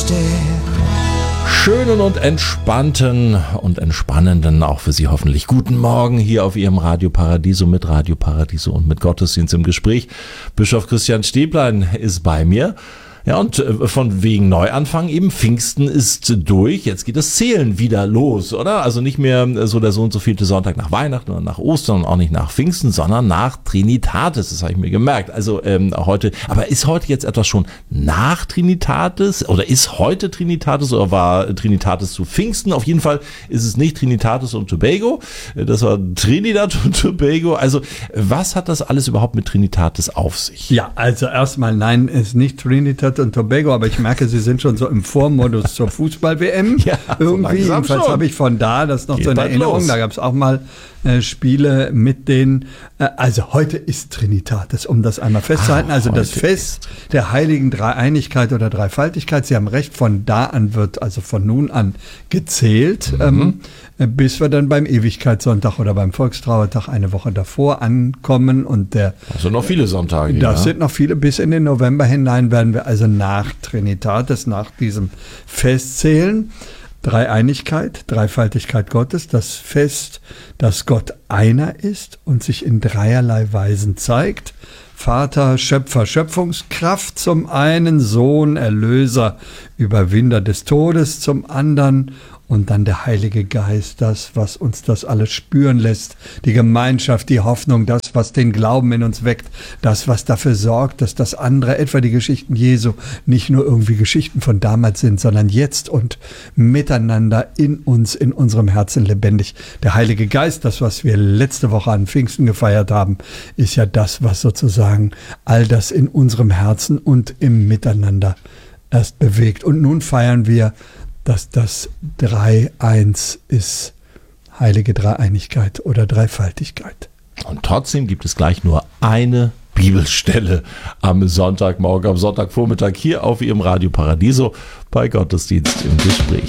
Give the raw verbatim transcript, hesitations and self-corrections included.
Schönen und entspannten und entspannenden, auch für Sie hoffentlich, guten Morgen hier auf Ihrem Radio Paradiso mit Radio Paradiso und mit Gottesdienst im Gespräch. Bischof Christian Stäblein ist bei mir. Ja, und von wegen Neuanfang eben, Pfingsten ist durch, jetzt geht das Zählen wieder los, oder? Also nicht mehr so der so und so vielte Sonntag nach Weihnachten oder nach Ostern und auch nicht nach Pfingsten, sondern nach Trinitatis, das habe ich mir gemerkt. Also ähm, heute, aber ist heute jetzt etwas schon nach Trinitatis oder ist heute Trinitatis oder war Trinitatis zu Pfingsten? Auf jeden Fall ist es nicht Trinitatis und Tobago, das war Trinidad und Tobago. Also was hat das alles überhaupt mit Trinitatis auf sich? Ja, also erstmal nein, es ist nicht Trinidad und Tobago, aber ich merke, Sie sind schon so im Vormodus zur Fußball-W M. Ja, irgendwie, so jedenfalls habe ich von da das noch Geht so in Erinnerung. Los. Da gab es auch mal äh, Spiele mit den, äh, also heute ist Trinitatis, um das einmal festzuhalten, ah, also das Fest der heiligen Dreieinigkeit oder Dreifaltigkeit. Sie haben recht, von da an wird, also von nun an gezählt, mhm. ähm, bis wir dann beim Ewigkeitssonntag oder beim Volkstrauertag eine Woche davor ankommen. Und der, das sind noch viele Sonntage. Das ja. sind noch viele, bis in den November hinein werden wir also nach Trinitatis, nach diesem Fest zählen. Dreieinigkeit, Dreifaltigkeit Gottes, das Fest, dass Gott einer ist und sich in dreierlei Weisen zeigt. Vater, Schöpfer, Schöpfungskraft zum einen, Sohn, Erlöser, Überwinder des Todes zum anderen und dann der Heilige Geist, das, was uns das alles spüren lässt, die Gemeinschaft, die Hoffnung, das, was den Glauben in uns weckt, das, was dafür sorgt, dass das andere, etwa die Geschichten Jesu, nicht nur irgendwie Geschichten von damals sind, sondern jetzt und miteinander in uns, in unserem Herzen lebendig. Der Heilige Geist, das, was wir letzte Woche an Pfingsten gefeiert haben, ist ja das, was sozusagen all das in unserem Herzen und im Miteinander erst bewegt. Und nun feiern wir, dass das drei eins ist, heilige Dreieinigkeit oder Dreifaltigkeit. Und trotzdem gibt es gleich nur eine Bibelstelle am Sonntagmorgen, am Sonntagvormittag hier auf Ihrem Radio Paradiso bei Gottesdienst im Gespräch.